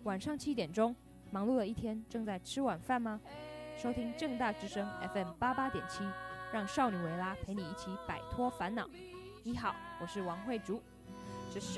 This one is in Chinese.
晚上7点钟，忙碌了一天，正在吃晚饭吗？收听正大之声 FM88.7，让少女维拉陪你一起摆脱烦恼。你好，我是王慧竹。